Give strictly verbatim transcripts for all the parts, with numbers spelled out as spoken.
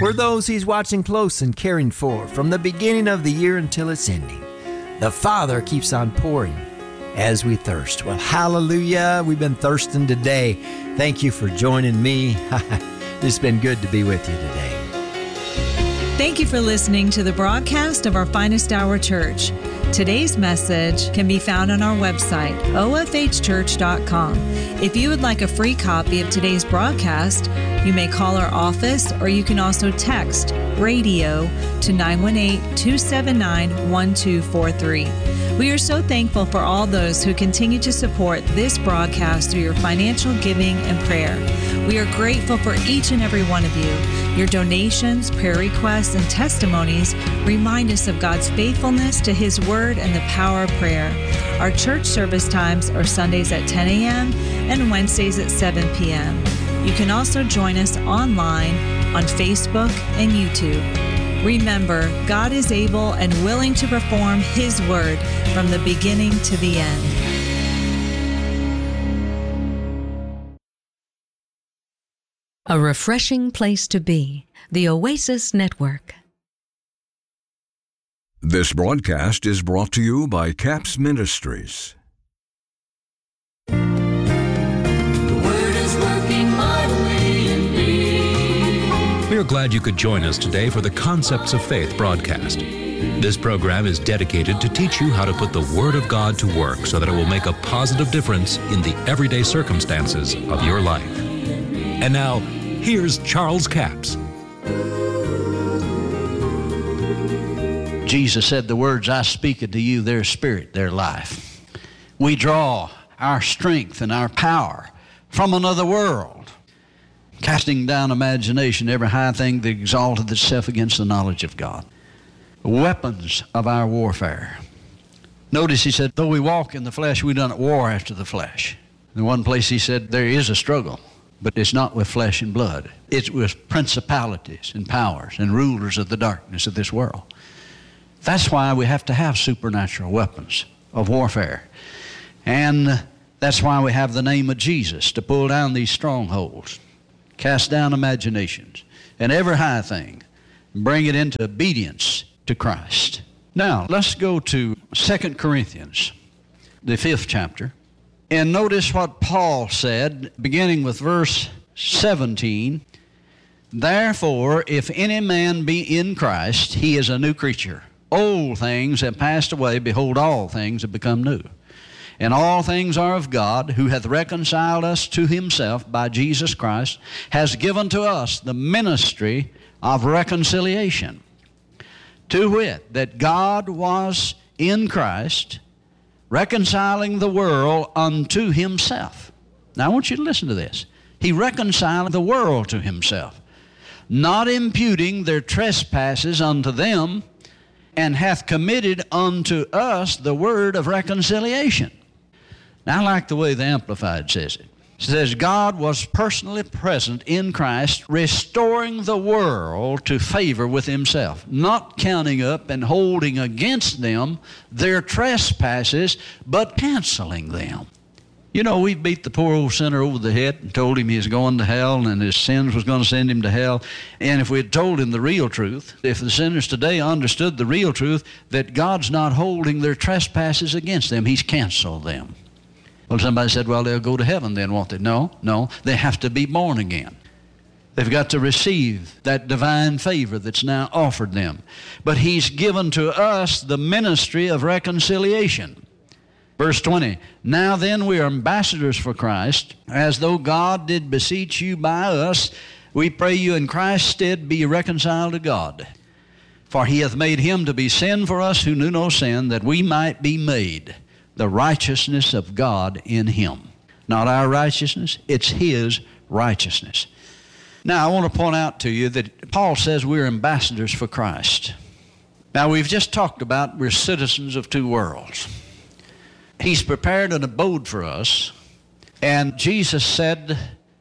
We're those He's watching close and caring for from the beginning of the year until its ending. The Father keeps on pouring as we thirst. Well, hallelujah. We've been thirsting today. Thank you for joining me. It's been good to be with you today. Thank you for listening to the broadcast of our Finest Hour Church. Today's message can be found on our website, o f h church dot com. If you would like a free copy of today's broadcast, you may call our office or you can also text radio to nine one eight, two seven nine, one two four three. We are so thankful for all those who continue to support this broadcast through your financial giving and prayer. We are grateful for each and every one of you. Your donations, prayer requests, and testimonies remind us of God's faithfulness to His Word and the power of prayer. Our church service times are Sundays at ten a.m. and Wednesdays at seven p.m. You can also join us online on Facebook and YouTube. Remember, God is able and willing to perform His Word from the beginning to the end. A refreshing place to be. The Oasis Network. This broadcast is brought to you by CAPS Ministries. The Word is working mightily in me. We are glad you could join us today for the Concepts of Faith broadcast. This program is dedicated to teach you how to put the Word of God to work so that it will make a positive difference in the everyday circumstances of your life. And now, here's Charles Capps. Jesus said, the words I speak unto you, their spirit, their life. We draw our strength and our power from another world, casting down imagination, every high thing that exalteth itself against the knowledge of God. Weapons of our warfare. Notice he said, though we walk in the flesh, we don't war after the flesh. In one place he said, there is a struggle, but it's not with flesh and blood. It's with principalities and powers and rulers of the darkness of this world. That's why we have to have supernatural weapons of warfare. And that's why we have the name of Jesus to pull down these strongholds, cast down imaginations, and every high thing, and bring it into obedience to Christ. Now, let's go to Second Corinthians, the fifth chapter. And notice what Paul said, beginning with verse seventeen. Therefore, if any man be in Christ, he is a new creature. Old things have passed away. Behold, all things have become new. And all things are of God, who hath reconciled us to himself by Jesus Christ, has given to us the ministry of reconciliation. To wit, that God was in Christ, reconciling the world unto himself. Now I want you to listen to this. He reconciled the world to himself, not imputing their trespasses unto them, and hath committed unto us the word of reconciliation. Now I like the way the Amplified says it. It says, God was personally present in Christ, restoring the world to favor with himself, not counting up and holding against them their trespasses, but canceling them. You know, we beat the poor old sinner over the head and told him he was going to hell and his sins was going to send him to hell. And if we had told him the real truth, if the sinners today understood the real truth, that God's not holding their trespasses against them, he's canceled them. Well, somebody said, well, they'll go to heaven then, won't they? No, no, they have to be born again. They've got to receive that divine favor that's now offered them. But he's given to us the ministry of reconciliation. Verse twenty, now then we are ambassadors for Christ, as though God did beseech you by us. We pray you in Christ's stead be reconciled to God. For he hath made him to be sin for us who knew no sin, that we might be made the righteousness of God in him. Not our righteousness, it's his righteousness. Now I want to point out to you that Paul says we're ambassadors for Christ. Now we've just talked about we're citizens of two worlds. He's prepared an abode for us, and Jesus said,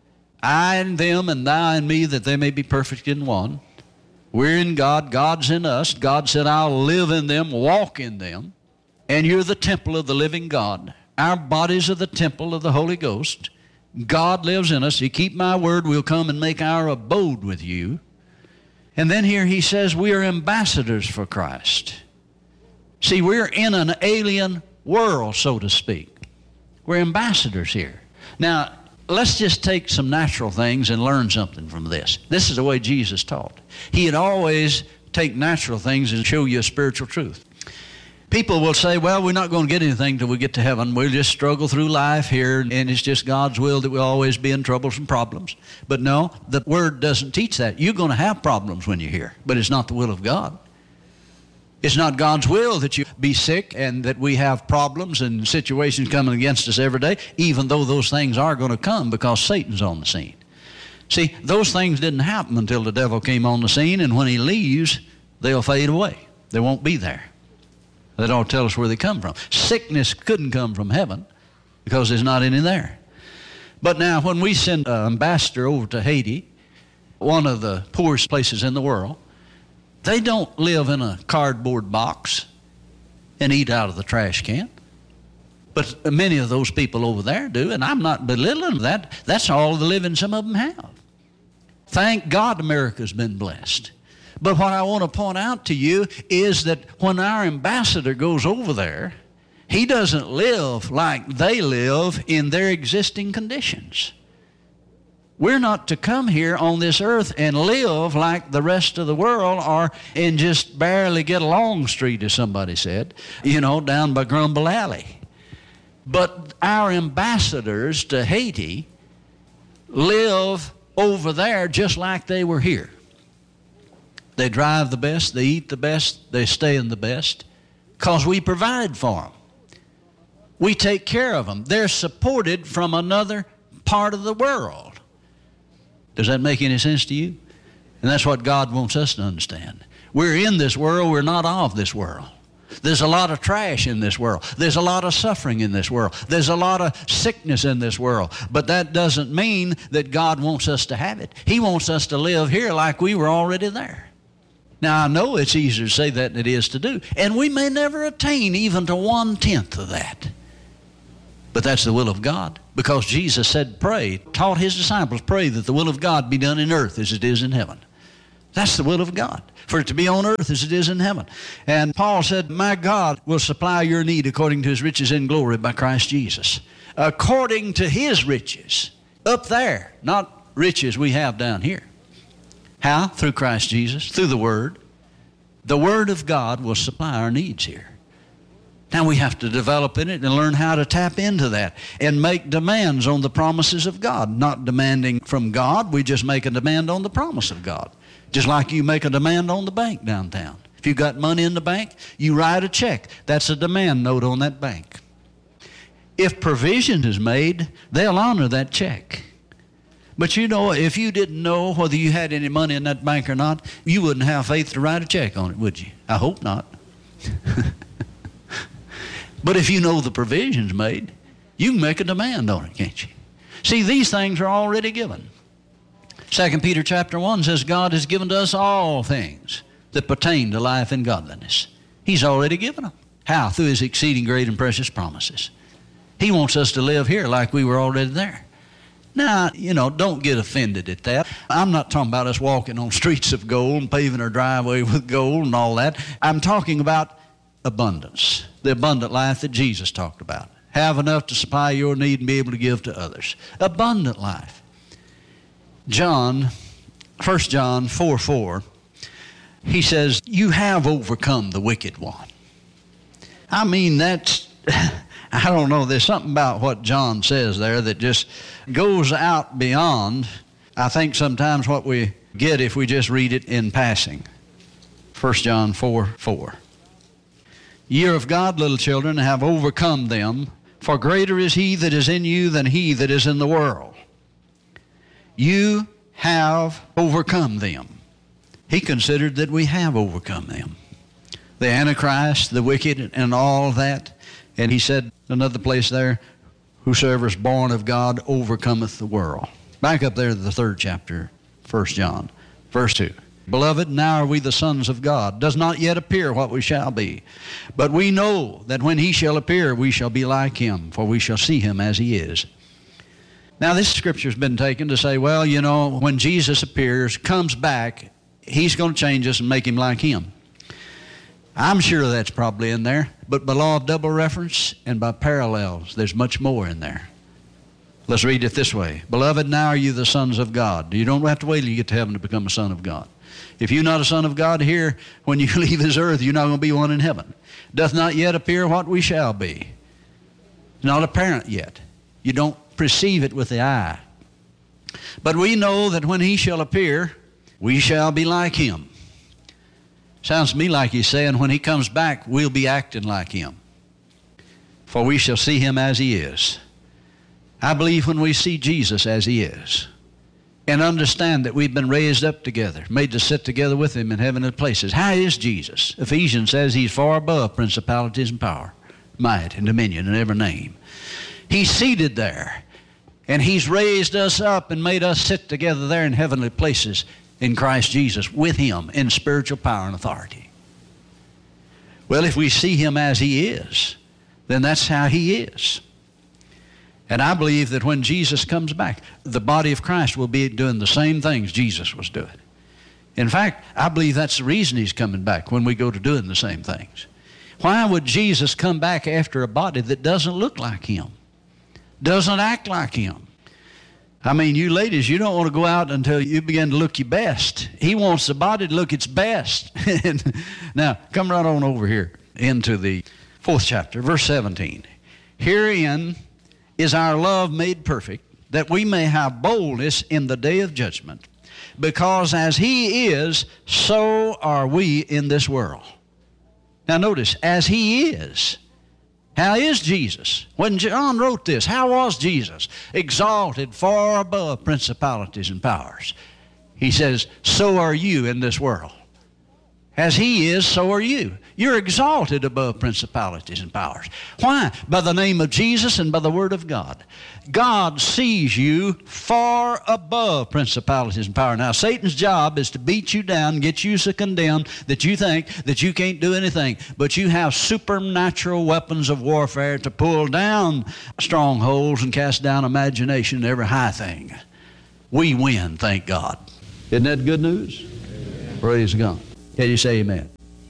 I in them and thou in me, that they may be perfect in one. We're in God, God's in us. God said, I'll live in them, walk in them. And you're the temple of the living God. Our bodies are the temple of the Holy Ghost. God lives in us. You keep my word, we'll come and make our abode with you. And then here he says we are ambassadors for Christ. See, we're in an alien world, so to speak. We're ambassadors here. Now, let's just take some natural things and learn something from this. This is the way Jesus taught. He'd always take natural things and show you a spiritual truth. People will say, well, we're not going to get anything till we get to heaven. We'll just struggle through life here, and it's just God's will that we'll always be in troublesome problems. But no, the Word doesn't teach that. You're going to have problems when you're here, but it's not the will of God. It's not God's will that you be sick and that we have problems and situations coming against us every day, even though those things are going to come because Satan's on the scene. See, those things didn't happen until the devil came on the scene, and when he leaves, they'll fade away. They won't be there. They don't tell us where they come from. Sickness couldn't come from heaven because there's not any there. But now when we send an ambassador over to Haiti, one of the poorest places in the world, they don't live in a cardboard box and eat out of the trash can. But many of those people over there do, and I'm not belittling that. That's all the living some of them have. Thank God America's been blessed. But what I want to point out to you is that when our ambassador goes over there, he doesn't live like they live in their existing conditions. We're not to come here on this earth and live like the rest of the world or and just barely get along street, as somebody said, you know, down by Grumble Alley. But our ambassadors to Haiti live over there just like they were here. They drive the best, they eat the best, they stay in the best, because we provide for them. We take care of them. They're supported from another part of the world. Does that make any sense to you? And that's what God wants us to understand. We're in this world, we're not of this world. There's a lot of trash in this world. There's a lot of suffering in this world. There's a lot of sickness in this world. But that doesn't mean that God wants us to have it. He wants us to live here like we were already there. Now, I know it's easier to say that than it is to do. And we may never attain even to one-tenth of that. But that's the will of God. Because Jesus said, pray, taught his disciples, pray that the will of God be done in earth as it is in heaven. That's the will of God, for it to be on earth as it is in heaven. And Paul said, my God will supply your need according to his riches in glory by Christ Jesus. According to his riches, up there, not riches we have down here. How? Through Christ Jesus, through the Word. The Word of God will supply our needs here. Now we have to develop in it and learn how to tap into that and make demands on the promises of God. Not demanding from God, we just make a demand on the promise of God. Just like you make a demand on the bank downtown. If you've got money in the bank, you write a check. That's a demand note on that bank. If provision is made, they'll honor that check. But you know, if you didn't know whether you had any money in that bank or not, you wouldn't have faith to write a check on it, would you? I hope not. But if you know the provision's made, you can make a demand on it, can't you? See, these things are already given. Second Peter chapter one says, God has given to us all things that pertain to life and godliness. He's already given them. How? Through his exceeding great and precious promises. He wants us to live here like we were already there. Now, you know, don't get offended at that. I'm not talking about us walking on streets of gold and paving our driveway with gold and all that. I'm talking about abundance, the abundant life that Jesus talked about. Have enough to supply your need and be able to give to others. Abundant life. John, First John four four, he says, you have overcome the wicked one. I mean, that's... I don't know, there's something about what John says there that just goes out beyond, I think, sometimes what we get if we just read it in passing. First John four four. Ye are of God, little children, and have overcome them, for greater is he that is in you than he that is in the world. You have overcome them. He considered that we have overcome them. The Antichrist, the wicked, and all that. And he said, another place there, whosoever is born of God overcometh the world. Back up there to the third chapter, First John, verse two. Beloved, now are we the sons of God. Does not yet appear what we shall be. But we know that when he shall appear, we shall be like him, for we shall see him as he is. Now this scripture's been taken to say, well, you know, when Jesus appears, comes back He's going to change us and make him like him. I'm sure that's probably in there, but by law of double reference and by parallels, there's much more in there. Let's read it this way. Beloved, now are you the sons of God. You don't have to wait till you get to heaven to become a son of God. If you're not a son of God here, when you leave this earth, you're not going to be one in heaven. Doth not yet appear what we shall be. Not apparent yet. You don't perceive it with the eye. But we know that when he shall appear, we shall be like him. Sounds to me like he's saying when he comes back, we'll be acting like him. For we shall see him as he is. I believe when we see Jesus as he is and understand that we've been raised up together, made to sit together with him in heavenly places. How is Jesus? Ephesians says he's far above principalities and power, might and dominion and every name. He's seated there, and he's raised us up and made us sit together there in heavenly places in Christ Jesus with him in spiritual power and authority. Well, if we see him as he is, then that's how he is. And I believe that when Jesus comes back, the body of Christ will be doing the same things Jesus was doing. In fact, I believe that's the reason he's coming back, when we go to doing the same things. Why would Jesus come back after a body that doesn't look like him, doesn't act like him? I mean, you ladies, you don't want to go out until you begin to look your best. He wants the body to look its best. Now, come right on over here into the fourth chapter, verse seventeen. Herein is our love made perfect, that we may have boldness in the day of judgment. Because as he is, so are we in this world. Now notice, as he is. How is Jesus? When John wrote this, how was Jesus? Exalted far above principalities and powers. He says, so are you in this world. As he is, so are you. You're exalted above principalities and powers. Why? By the name of Jesus and by the Word of God. God sees you far above principalities and power. Now, Satan's job is to beat you down, get you so condemned that you think that you can't do anything. But you have supernatural weapons of warfare to pull down strongholds and cast down imagination and every high thing. We win, thank God. Isn't that good news? Amen. Praise God. Can you say amen?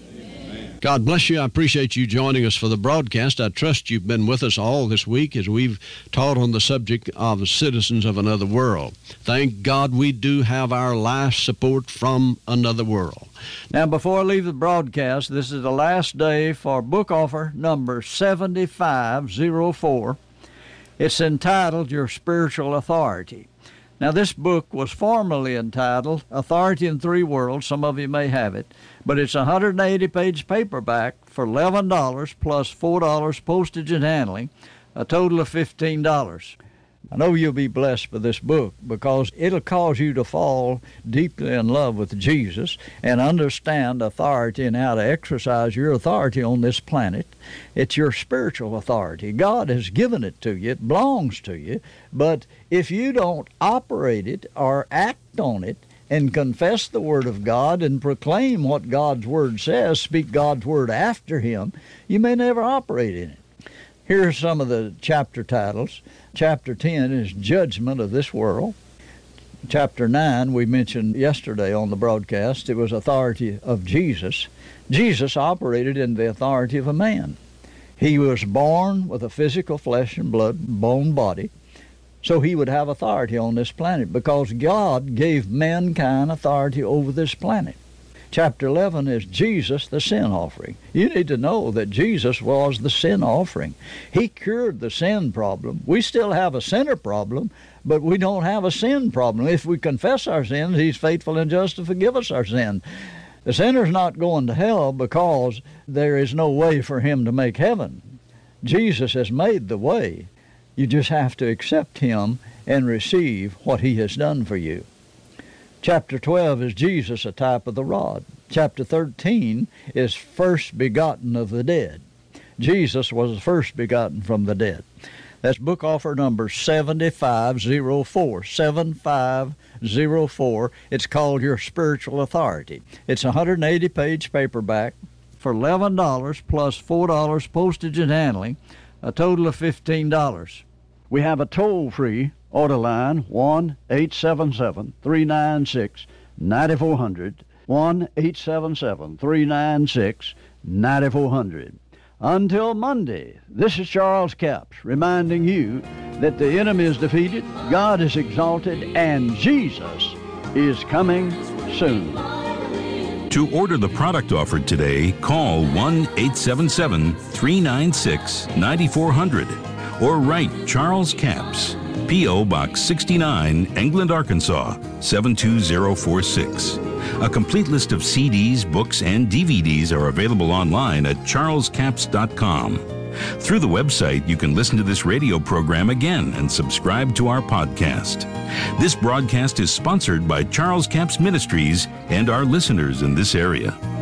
Amen? God bless you. I appreciate you joining us for the broadcast. I trust you've been with us all this week as we've taught on the subject of citizens of another world. Thank God we do have our life support from another world. Now, before I leave the broadcast, this is the last day for book offer number seventy-five oh four. It's entitled Your Spiritual Authority. Now, this book was formerly entitled Authority in Three Worlds. Some of you may have it. But it's a one hundred eighty page paperback for eleven dollars plus four dollars postage and handling, a total of fifteen dollars. I know you'll be blessed by this book because it'll cause you to fall deeply in love with Jesus and understand authority and how to exercise your authority on this planet. It's your spiritual authority. God has given it to you. It belongs to you. But if you don't operate it or act on it and confess the Word of God and proclaim what God's Word says, speak God's Word after Him, you may never operate in it. Here are some of the chapter titles. Chapter ten is Judgment of This World. Chapter nine, we mentioned yesterday on the broadcast, it was authority of Jesus. Jesus operated in the authority of a man. He was born with a physical flesh and blood, bone body, so he would have authority on this planet because God gave mankind authority over this planet. Chapter eleven is Jesus, the sin offering. You need to know that Jesus was the sin offering. He cured the sin problem. We still have a sinner problem, but we don't have a sin problem. If we confess our sins, He's faithful and just to forgive us our sin. The sinner's not going to hell because there is no way for him to make heaven. Jesus has made the way. You just have to accept Him and receive what He has done for you. Chapter twelve is Jesus, a type of the rod. Chapter thirteen is first begotten of the dead. Jesus was the first begotten from the dead. That's book offer number seventy-five oh four, seventy-five oh four. It's called Your Spiritual Authority. It's a one hundred eighty page paperback for eleven dollars plus four dollars postage and handling, a total of fifteen dollars. We have a toll-free order line, one eight seven seven, three nine six, nine four zero zero. one eight seven seven, three nine six, nine four zero zero. Until Monday, this is Charles Capps reminding you that the enemy is defeated, God is exalted, and Jesus is coming soon. To order the product offered today, call one eight seven seven, three nine six, nine four zero zero or write Charles Capps, P O. Box sixty-nine, England, Arkansas, seven two zero four six. A complete list of C Ds, books, and D V Ds are available online at charles capps dot com. Through the website, you can listen to this radio program again and subscribe to our podcast. This broadcast is sponsored by Charles Capps Ministries and our listeners in this area.